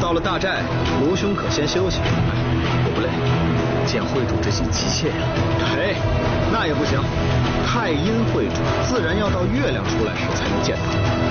到了大寨，卢兄可先休息。 我不累，见会主之心急切呀。 嘿，那也不行，太阴会主自然要到月亮出来时才能见到。